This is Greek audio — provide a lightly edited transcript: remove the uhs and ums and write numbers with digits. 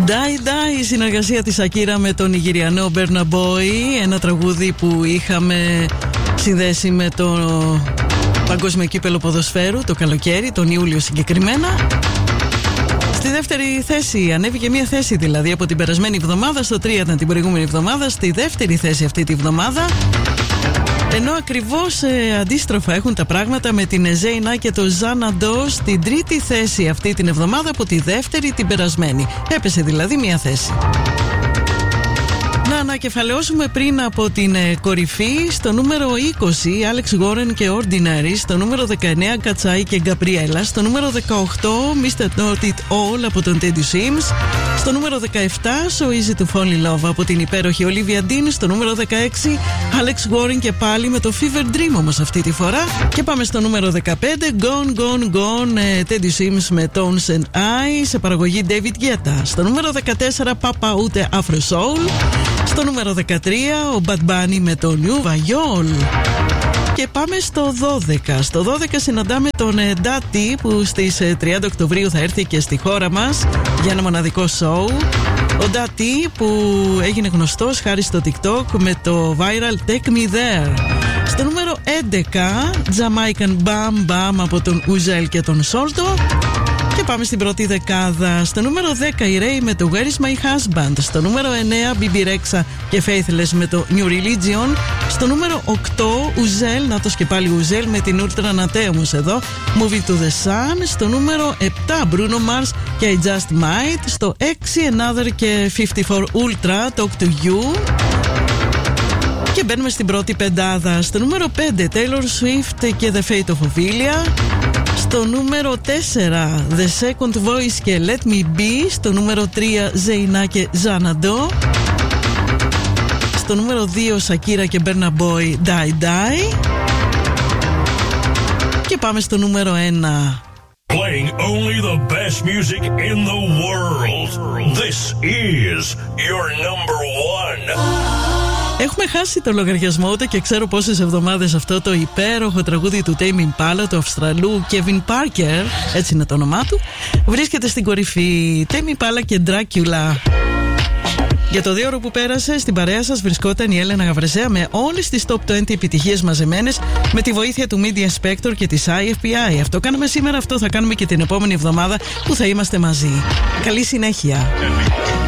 Die Die, η συνεργασία της Ακύρα με τον Νιγηριανό Burna Boy. Ένα τραγούδι που είχαμε συνδέσει με το Παγκόσμιο Κύπελλο Ποδοσφαίρου το καλοκαίρι, τον Ιούλιο συγκεκριμένα. Στη δεύτερη θέση, ανέβηκε μία θέση δηλαδή από την περασμένη εβδομάδα, στο 3 ήταν την προηγούμενη εβδομάδα, στη δεύτερη θέση αυτή τη εβδομάδα. Ενώ ακριβώς αντίστροφα έχουν τα πράγματα με την Ζέινα και το Ζάναντο στην τρίτη θέση αυτή την εβδομάδα από τη δεύτερη την περασμένη. Έπεσε δηλαδή μία θέση. Να ανακεφαλαιώσουμε πριν από την κορυφή. Στο νούμερο 20 Alex Warren και Ordinary. Στο νούμερο 19 Κατσάι και Γκαμπριέλα. Στο νούμερο 18 Mr. Not It All από τον Teddy Sims. Στο νούμερο 17 So Easy to Fall in Love από την υπέροχη Olivia Dean. Στο νούμερο 16 Alex Warren και πάλι με το Fever Dream όμως αυτή τη φορά. Και πάμε στο νούμερο 15 Gone Gone Gone Teddy Sims με Tones and I σε παραγωγή David Guetta. Στο νούμερο 14 Papa ούτε Afro Soul. Στο νούμερο 13 ο Bad Bunny με το New Vayol. Και πάμε στο 12. Στο 12 συναντάμε τον Daddy που στις 30 Οκτωβρίου θα έρθει και στη χώρα μας για ένα μοναδικό show. Ο Daddy που έγινε γνωστός χάρη στο TikTok με το viral Take Me There. Στο νούμερο 11 Jamaican Bam Bam από τον Uzel και τον Solto. Και πάμε στην πρώτη δεκάδα. Στο νούμερο 10 η Ray με το Where is my husband. Στο νούμερο 9 BB Rexha και Faithless με το New Religion. Στο νούμερο 8 Uzel, να το και πάλι Uzel με την Ultra Natemus εδώ, Move It to the Sun. Στο νούμερο 7 Bruno Mars και I Just Might. Στο 6 Another και 54 Ultra Talk to You. Και μπαίνουμε στην πρώτη πεντάδα. Στο νούμερο 5 Taylor Swift και The Fate of Ophelia. Στο νούμερο 4 The Second Voice και Let Me Be. Στο νούμερο 3 Ζέινα και Ζάναντο. Στο νούμερο 2 Σακύρα και Burna Boy Die Die. Και πάμε στο νούμερο 1. Playing only the best music in the world. This is your number one. Έχουμε χάσει το λογαριασμό ούτε και ξέρω πόσες εβδομάδες αυτό το υπέροχο τραγούδι του Tame Impala, του Αυστραλού Kevin Parker, έτσι είναι το όνομά του, βρίσκεται στην κορυφή. Tame Impala και Dracula. Για το 2ωρο που πέρασε, στην παρέα σας βρισκόταν η Έλενα Γαβρεσέα με όλες τις top 20 επιτυχίες μαζεμένες με τη βοήθεια του Media Spector και της IFPI. Αυτό κάναμε σήμερα, αυτό θα κάνουμε και την επόμενη εβδομάδα που θα είμαστε μαζί. Καλή συνέχεια.